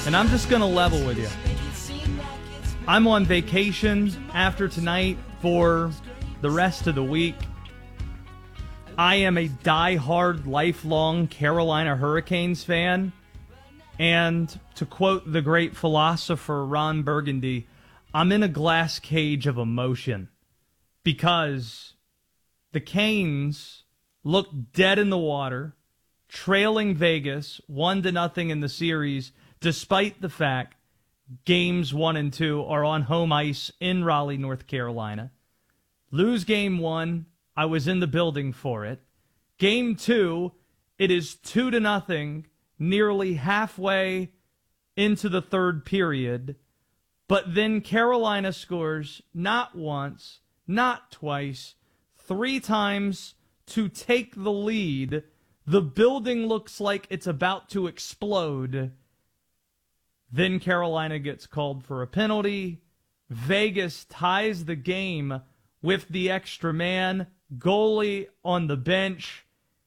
And I'm just going to level with you. I'm on vacation after tonight for the rest of the week. I am a diehard, lifelong Carolina Hurricanes fan. And to quote the great philosopher Ron Burgundy, I'm in a glass cage of emotion because the Canes look dead in the water, trailing Vegas 1-0 in the series, despite the fact games 1 and 2 are on home ice in Raleigh, North Carolina. Lose game 1, I was in the building for it. Game 2, it is 2-0, nearly halfway into the third period. But then Carolina scores not once, not twice, 3 times to take the lead. The building looks like it's about to explode. Then Carolina gets called for a penalty. Vegas ties the game with the extra man. Goalie on the bench.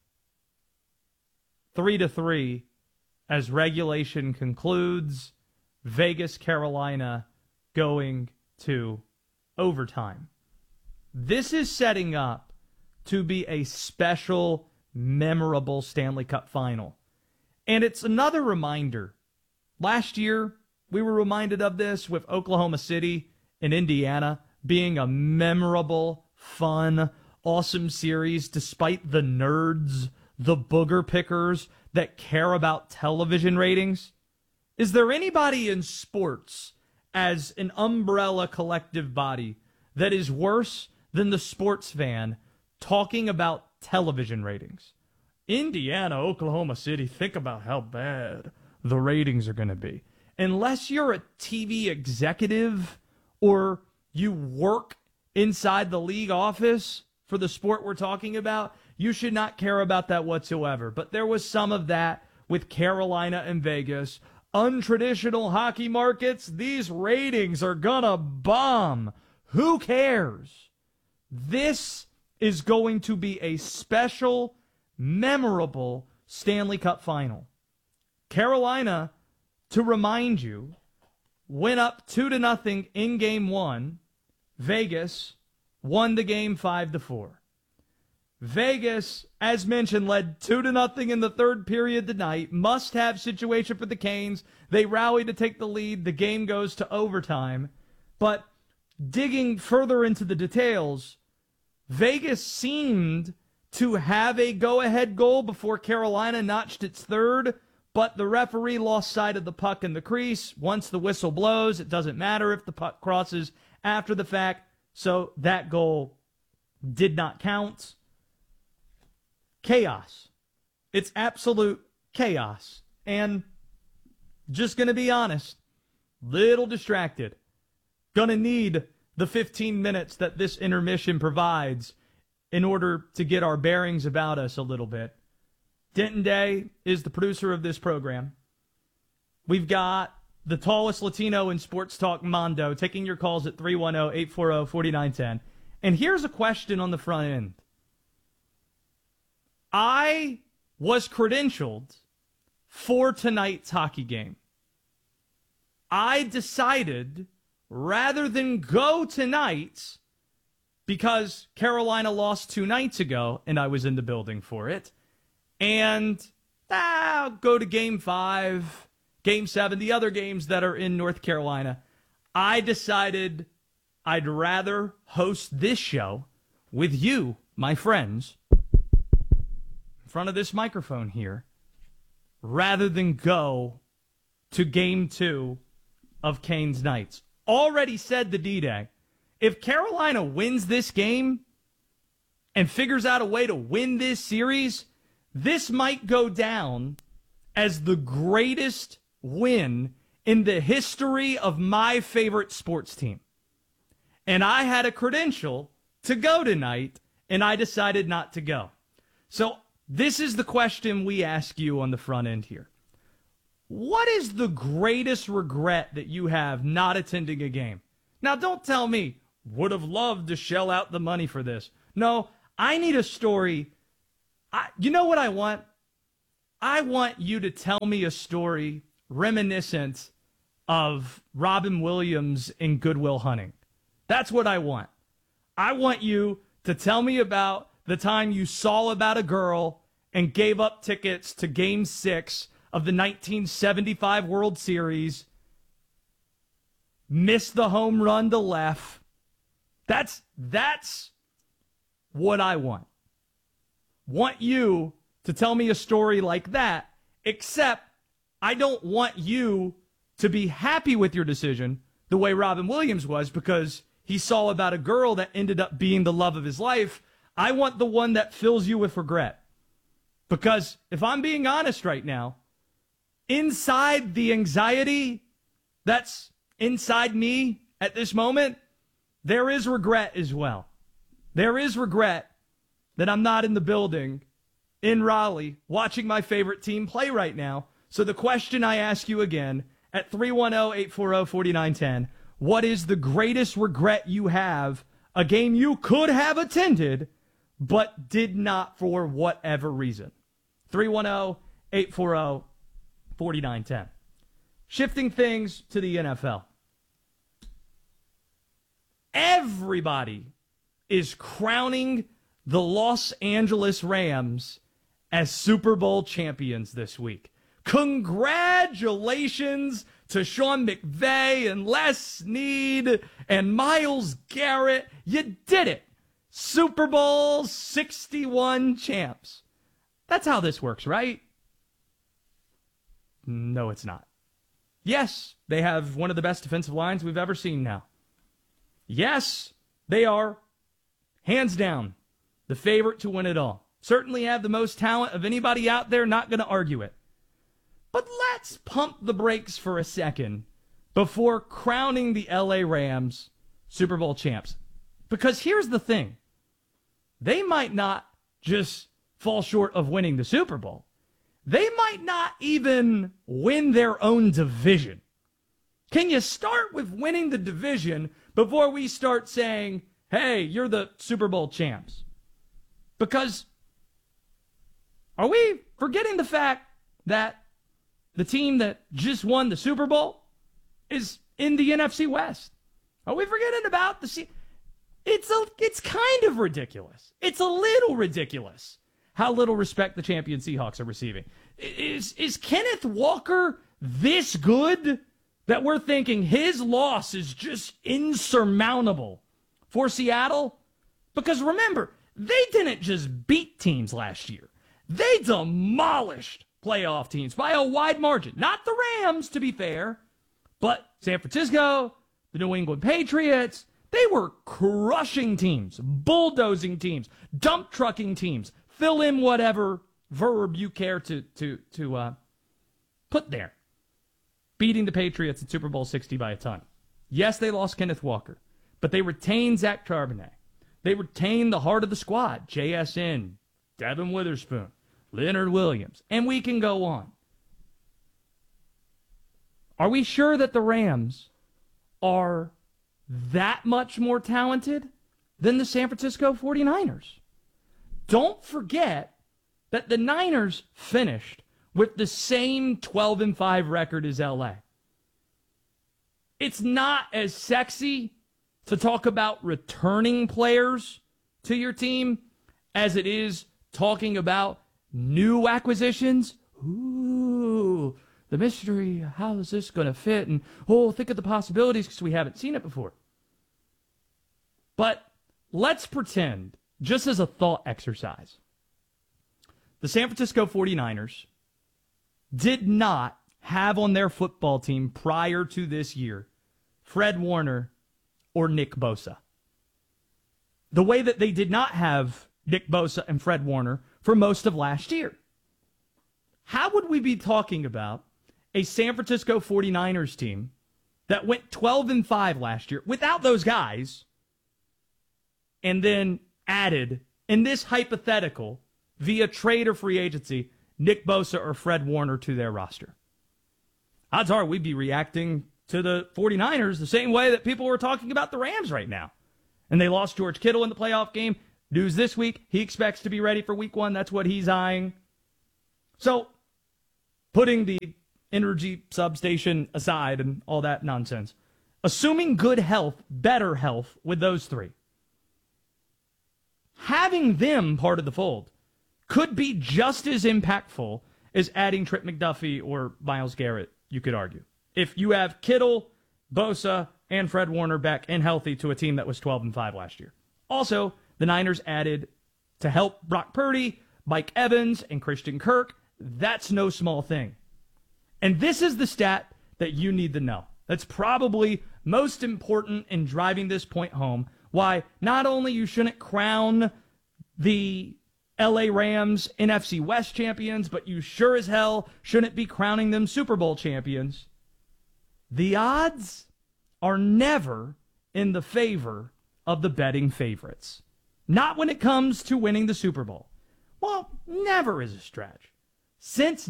3-3 as regulation concludes. Vegas, Carolina going to overtime. This is setting up to be a special, memorable Stanley Cup final. And it's another reminder. Last year, we were reminded of this with Oklahoma City and Indiana being a memorable, fun, awesome series despite the nerds, the booger pickers that care about television ratings. Is there anybody in sports as an umbrella collective body that is worse than the sports fan talking about television ratings? Indiana, Oklahoma City, think about how bad the ratings are going to be. Unless you're a TV executive or you work inside the league office for the sport we're talking about, you should not care about that whatsoever. But there was some of that with Carolina and Vegas. Untraditional hockey markets, these ratings are going to bomb. Who cares? This is going to be a special, memorable Stanley Cup final. Carolina, to remind you, went up 2-0 in game 1. Vegas won the game 5-4. Vegas, as mentioned, led 2-0 in the third period tonight. Must-have situation for the Canes. They rally to take the lead. The game goes to overtime. But digging further into the details, Vegas seemed to have a go-ahead goal before Carolina notched its third. But the referee lost sight of the puck in the crease. Once the whistle blows, it doesn't matter if the puck crosses after the fact. So that goal did not count. Chaos. It's absolute chaos. And just going to be honest, little distracted. Going to need the 15 minutes that this intermission provides in order to get our bearings about us a little bit. Denton Day is the producer of this program. We've got the tallest Latino in sports talk, Mondo, taking your calls at 310-840-4910. And here's a question on the front end. I was credentialed for tonight's hockey game. I decided, rather than go tonight, because Carolina lost 2 nights ago, and I was in the building for it, and I'll go to Game 5, Game 7, the other games that are in North Carolina. I decided I'd rather host this show with you, my friends, in front of this microphone here, rather than go to Game 2 of Canes Knights. Already said the D-Day. If Carolina wins this game and figures out a way to win this series, this might go down as the greatest win in the history of my favorite sports team. And I had a credential to go tonight, and I decided not to go. So this is the question we ask you on the front end here. What is the greatest regret that you have not attending a game? Now, don't tell me, would have loved to shell out the money for this. No, I need a story. You know what I want? I want you to tell me a story reminiscent of Robin Williams in Good Will Hunting. That's what I want. I want you to tell me about the time you saw about a girl and gave up tickets to Game 6 of the 1975 World Series, missed the home run to left. That's what I want. Want you to tell me a story like that, except I don't want you to be happy with your decision the way Robin Williams was because he saw about a girl that ended up being the love of his life. I want the one that fills you with regret. Because if I'm being honest right now, inside the anxiety that's inside me at this moment, there is regret as well. There is regret that I'm not in the building in Raleigh watching my favorite team play right now. So the question I ask you again at 310-840-4910, what is the greatest regret you have, a game you could have attended but did not for whatever reason? 310-840-4910. Shifting things to the NFL. Everybody is crowning the Los Angeles Rams as Super Bowl champions this week. Congratulations to Sean McVay and Les Snead and Myles Garrett. You did it. Super Bowl 61 champs. That's how this works, right? No, it's not. Yes, they have one of the best defensive lines we've ever seen now. Yes, they are, hands down, the favorite to win it all. Certainly have the most talent of anybody out there, not going to argue it. But let's pump the brakes for a second before crowning the LA Rams Super Bowl champs. Because here's the thing. They might not just fall short of winning the Super Bowl. They might not even win their own division. Can you start with winning the division before we start saying, hey, you're the Super Bowl champs? Because are we forgetting the fact that the team that just won the Super Bowl is in the NFC West? Are we forgetting about the It's kind of ridiculous. It's a little ridiculous how little respect the champion Seahawks are receiving. Is Kenneth Walker this good that we're thinking his loss is just insurmountable for Seattle? Because remember, they didn't just beat teams last year. They demolished playoff teams by a wide margin. Not the Rams, to be fair, but San Francisco, the New England Patriots. They were crushing teams, bulldozing teams, dump trucking teams. Fill in whatever verb you care to put there. Beating the Patriots in Super Bowl 60 by a ton. Yes, they lost Kenneth Walker, but they retained Zach Charbonnet. They retained the heart of the squad, JSN, Devin Witherspoon, Leonard Williams, and we can go on. Are we sure that the Rams are that much more talented than the San Francisco 49ers? Don't forget that the Niners finished with the same 12-5 record as LA. It's not as sexy to talk about returning players to your team as it is talking about new acquisitions. Ooh, the mystery, how is this going to fit? And, think of the possibilities because we haven't seen it before. But let's pretend, just as a thought exercise, the San Francisco 49ers did not have on their football team prior to this year Fred Warner or Nick Bosa. The way that they did not have Nick Bosa and Fred Warner for most of last year. How would we be talking about a San Francisco 49ers team that went 12-5 last year without those guys and then added, in this hypothetical, via trade or free agency, Nick Bosa or Fred Warner to their roster? Odds are we'd be reacting to the 49ers the same way that people were talking about the Rams right now. And they lost George Kittle in the playoff game. News this week, he expects to be ready for week 1. That's what he's eyeing. So, putting the energy substation aside and all that nonsense, assuming good health, better health with those three, having them part of the fold could be just as impactful as adding Trent McDuffie or Myles Garrett, you could argue. If you have Kittle, Bosa, and Fred Warner back and healthy to a team that was 12-5 last year. Also, the Niners added to help Brock Purdy, Mike Evans, and Christian Kirk. That's no small thing. And this is the stat that you need to know. That's probably most important in driving this point home. Why not only you shouldn't crown the LA Rams NFC West champions, but you sure as hell shouldn't be crowning them Super Bowl champions. The odds are never in the favor of the betting favorites. Not when it comes to winning the Super Bowl. Well, never is a stretch. Since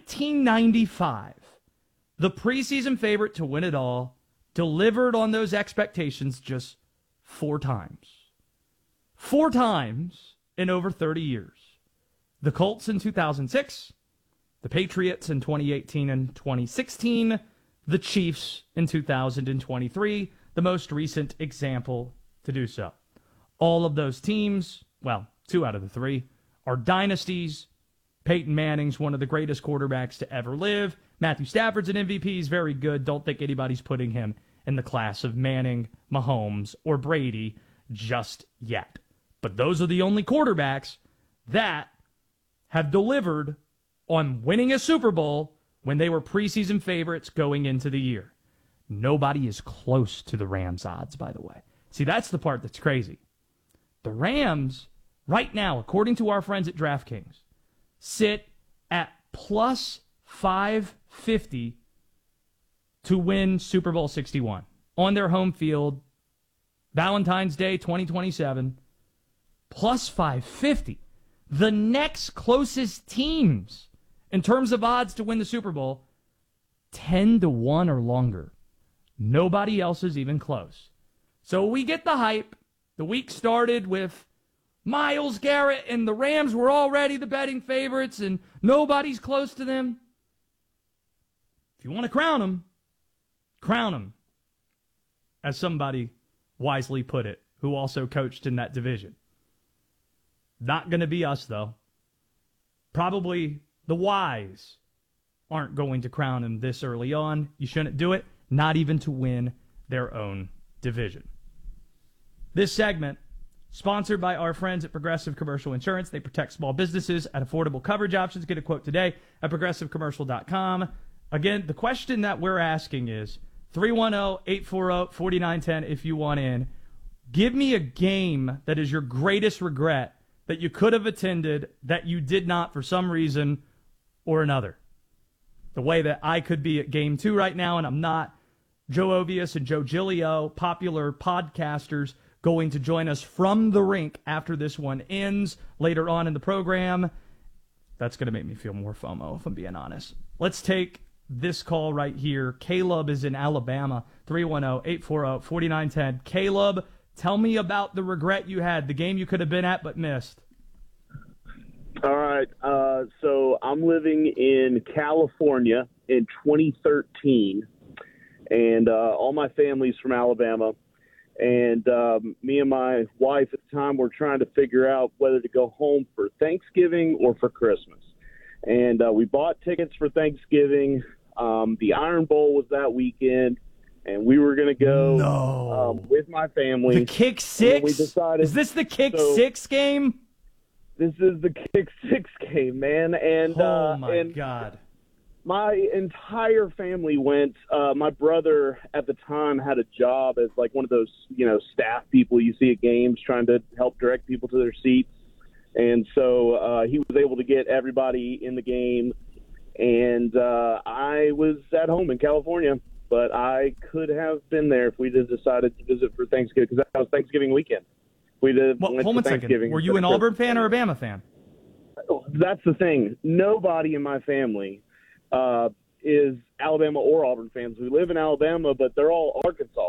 1995, the preseason favorite to win it all delivered on those expectations just 4 times. 4 times in over 30 years. The Colts in 2006, the Patriots in 2018 and 2016, the Chiefs in 2023, the most recent example to do so. All of those teams, well, 2 out of the 3, are dynasties. Peyton Manning's one of the greatest quarterbacks to ever live. Matthew Stafford's an MVP. He's very good. Don't think anybody's putting him in the class of Manning, Mahomes, or Brady just yet. But those are the only quarterbacks that have delivered on winning a Super Bowl when they were preseason favorites going into the year. Nobody is close to the Rams' odds, by the way. See, that's the part that's crazy. The Rams, right now, according to our friends at DraftKings, sit at plus 550 to win Super Bowl 61 on their home field, Valentine's Day 2027, plus 550. The next closest teams in terms of odds to win the Super Bowl, 10-1 or longer. Nobody else is even close. So we get the hype. The week started with Myles Garrett, and the Rams were already the betting favorites, and nobody's close to them. If you want to crown them, crown them. As somebody wisely put it, who also coached in that division. Not going to be us, though. Probably the wise aren't going to crown him this early on. You shouldn't do it, not even to win their own division. This segment, sponsored by our friends at Progressive Commercial Insurance. They protect small businesses at affordable coverage options. Get a quote today at progressivecommercial.com. Again, the question that we're asking is 310-840-4910 if you want in. Give me a game that is your greatest regret that you could have attended that you did not for some reason or another. The way that I could be at Game 2 right now, and I'm not. Joe Ovius and Joe Giglio, popular podcasters, going to join us from the rink after this one ends later on in the program. That's going to make me feel more FOMO, if I'm being honest. Let's take this call right here. Caleb is in Alabama, 310-840-4910. Caleb, tell me about the regret you had, the game you could have been at but missed. All right, so I'm living in California in 2013, and all my family's from Alabama. And me and my wife at the time were trying to figure out whether to go home for Thanksgiving or for Christmas. And we bought tickets for Thanksgiving. The Iron Bowl was that weekend, and we were going to go with my family. The Kick Six? We decided, is this the Kick Six game? This is the Kick Six game, man. And oh, my God. My entire family went. My brother at the time had a job as like one of those, staff people you see at games trying to help direct people to their seats. And so he was able to get everybody in the game. And I was at home in California, but I could have been there if we just decided to visit for Thanksgiving, because that was Thanksgiving weekend. Hold on a second. Were you an Auburn fan or a Bama fan? That's the thing. Nobody in my family is Alabama or Auburn fans. We live in Alabama, but they're all Arkansas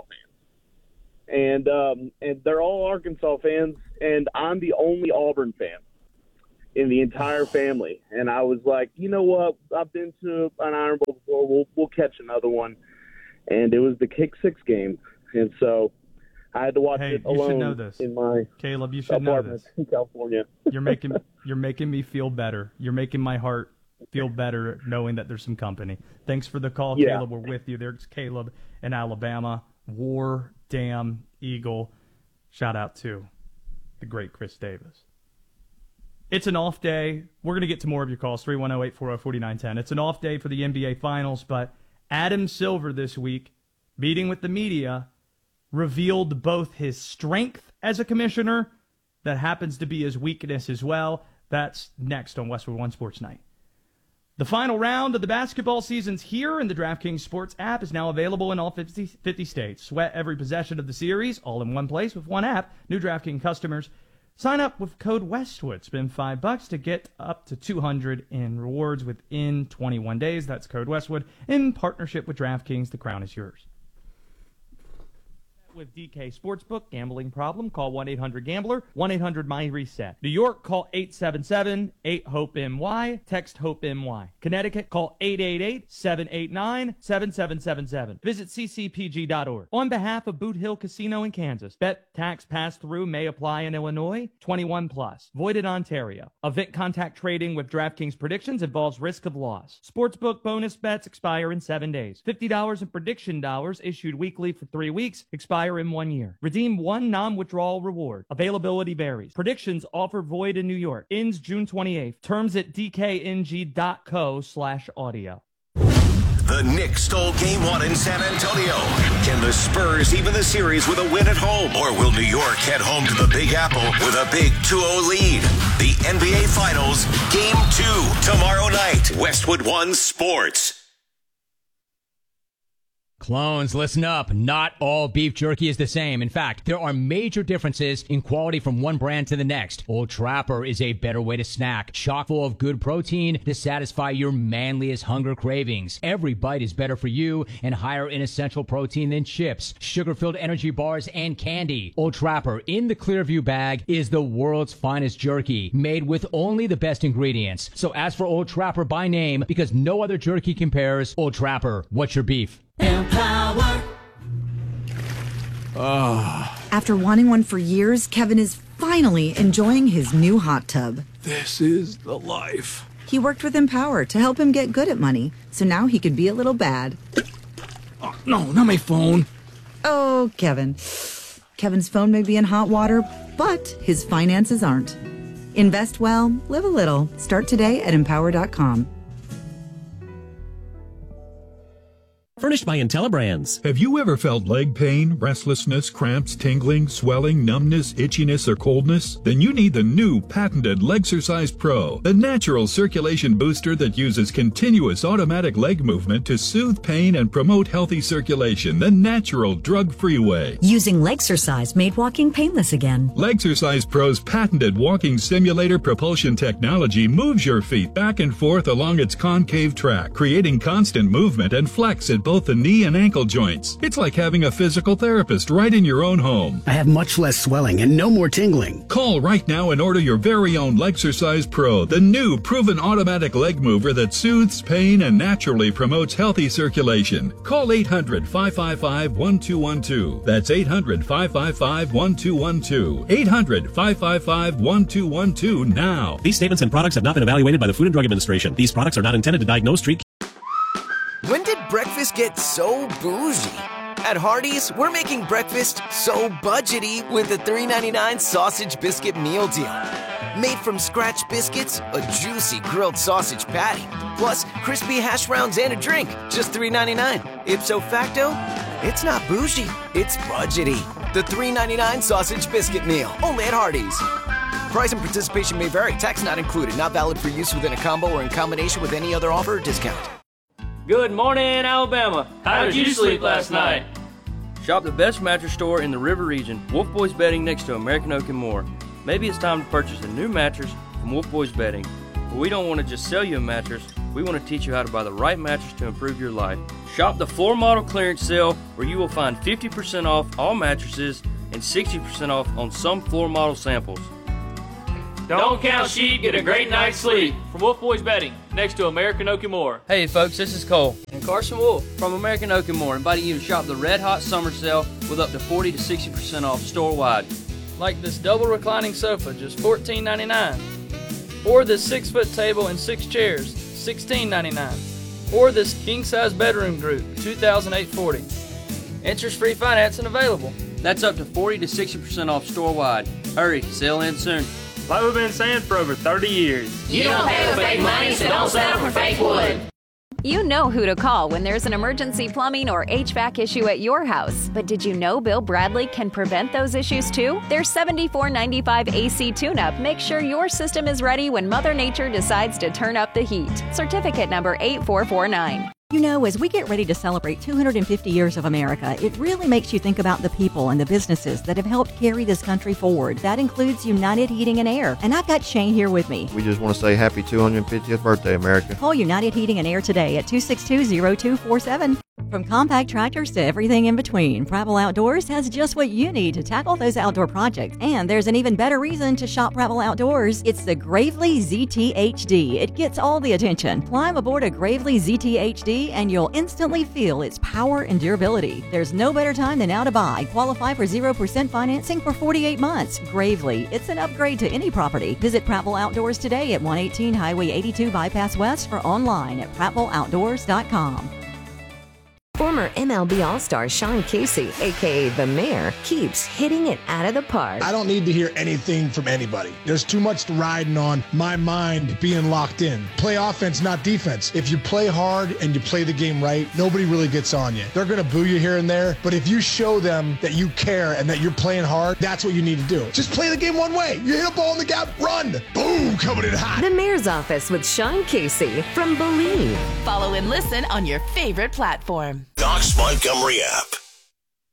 fans. And they're all Arkansas fans, and I'm the only Auburn fan. in the entire family. And I was like, you know what? I've been to an Iron Bowl before. We'll catch another one. And it was the Kick 6 game. And so I had to watch it alone. You should know this. In my Caleb, you should know this. In California. You're making me feel better. You're making my heart feel better knowing that there's some company. Thanks for the call, Yeah. Caleb. We're with you. There's Caleb in Alabama. War Damn Eagle. Shout out to the great Chris Davis. It's an off day. We're going to get to more of your calls, 310-840-4910. It's an off day for the NBA Finals, but Adam Silver this week, meeting with the media, revealed both his strength as a commissioner, that happens to be his weakness as well. That's next on Westwood One Sports Night. The final round of the basketball season's here, and the DraftKings Sports app is now available in all 50 states. Sweat every possession of the series, all in one place with one app. New DraftKings customers, sign up with code Westwood. Spend $5 to get up to $200 in rewards within 21 days. That's code Westwood in partnership with DraftKings. The crown is yours. With DK Sportsbook, gambling problem, call 1-800-GAMBLER, 1-800-MY-RESET. New York, call 877-8-HOPE-NY, text HOPE-NY. Connecticut, call 888-789-7777. Visit ccpg.org. On behalf of Boot Hill Casino in Kansas, bet tax pass-through may apply in Illinois, 21 plus. Void in Ontario. Event contact trading with DraftKings predictions involves risk of loss. Sportsbook bonus bets expire in 7 days. $50 in prediction dollars issued weekly for 3 weeks, expire in 1 year. Redeem one non-withdrawal reward. Availability varies. Predictions offer void in New York. Ends June 28th. Terms at dkng.co/audio. The Knicks stole Game 1 in San Antonio. Can the Spurs even the series with a win at home? Or will New York head home to the Big Apple with a big 2-0 lead? The NBA Finals, Game 2, tomorrow night. Westwood One Sports. Clones, listen up. Not all beef jerky is the same. In fact, there are major differences in quality from one brand to the next. Old Trapper is a better way to snack, chock full of good protein to satisfy your manliest hunger cravings. Every bite is better for you and higher in essential protein than chips, sugar-filled energy bars, and candy. Old Trapper in the Clearview bag is the world's finest jerky, made with only the best ingredients. So ask for Old Trapper by name because no other jerky compares. Old Trapper, what's your beef? Empower. After wanting one for years, Kevin is finally enjoying his new hot tub. This is the life. He worked with Empower to help him get good at money, so now he could be a little bad. Oh, no, not my phone. Oh, Kevin. Kevin's phone may be in hot water, but his finances aren't. Invest well, live a little. Start today at Empower.com. Furnished by IntelliBrands. Have you ever felt leg pain, restlessness, cramps, tingling, swelling, numbness, itchiness, or coldness? Then you need the new patented Legsercise Pro, the natural circulation booster that uses continuous automatic leg movement to soothe pain and promote healthy circulation the natural drug-free way. Using Legsercise made walking painless again. Legsercise Pro's patented walking simulator propulsion technology moves your feet back and forth along its concave track, creating constant movement and flex at both the knee and ankle joints. It's like having a physical therapist right in your own home. I have much less swelling and no more tingling. Call right now and order your very own Legsercise Pro, the new proven automatic leg mover that soothes pain and naturally promotes healthy circulation. Call 800-555-1212. That's 800-555-1212. 800-555-1212 now. These statements and products have not been evaluated by the Food and Drug Administration. These products are not intended to diagnose street. When did breakfast get so bougie? At Hardee's, we're making breakfast so budgety with the $3.99 sausage biscuit meal deal. Made from scratch biscuits, a juicy grilled sausage patty, plus crispy hash browns and a drink, just $3.99. Ipso facto, it's not bougie, it's budgety. The $3.99 sausage biscuit meal, only at Hardee's. Price and participation may vary, tax not included, not valid for use within a combo or in combination with any other offer or discount. Good morning, Alabama. How did you sleep last night? Shop the best mattress store in the River region, Wolf Boys Bedding next to American Oak and more. Maybe it's time to purchase a new mattress from Wolf Boys Bedding. But we don't want to just sell you a mattress. We want to teach you how to buy the right mattress to improve your life. Shop the floor model clearance sale where you will find 50% off all mattresses and 60% off on some floor model samples. Don't count sheep, get a great night's sleep. From Wolf Boys Betting, next to American Oak & More. Hey folks, this is Cole and Carson Wolf from American Oak & More, inviting you to shop the Red Hot Summer Sale with up to 40 to 60% off store-wide. Like this double reclining sofa, just $14.99. Or this 6-foot table and 6 chairs, $16.99. Or this king-size bedroom group, $2,840. Interest-free financing available. That's up to 40 to 60% off store-wide. Hurry, sale ends soon. Like we've been saying for over 30 years. You don't pay with fake money, so don't settle for fake wood. You know who to call when there's an emergency plumbing or HVAC issue at your house. But did you know Bill Bradley can prevent those issues too? Their $74.95 AC tune-up makes sure your system is ready when Mother Nature decides to turn up the heat. Certificate number 8449. You know, as we get ready to celebrate 250 years of America, it really makes you think about the people and the businesses that have helped carry this country forward. That includes United Heating and Air. And I've got Shane here with me. We just want to say happy 250th birthday, America. Call United Heating and Air today at 262-0247. From compact tractors to everything in between, Prattville Outdoors has just what you need to tackle those outdoor projects. And there's an even better reason to shop Prattville Outdoors. It's the Gravely ZT-HD. It gets all the attention. Climb aboard a Gravely ZT-HD and you'll instantly feel its power and durability. There's no better time than now to buy. Qualify for 0% financing for 48 months. Gravely, it's an upgrade to any property. Visit Prattville Outdoors today at 118 Highway 82 Bypass West or online at prattvilleoutdoors.com. Former MLB All-Star Sean Casey, a.k.a. The Mayor, keeps hitting it out of the park. I don't need to hear anything from anybody. There's too much riding on my mind being locked in. Play offense, not defense. If you play hard and you play the game right, nobody really gets on you. They're going to boo you here and there, but if you show them that you care and that you're playing hard, that's what you need to do. Just play the game one way. You hit a ball in the gap, run. Boom, coming in hot. The Mayor's Office with Sean Casey from Believe. Follow and listen on your favorite platform. Docs Montgomery app.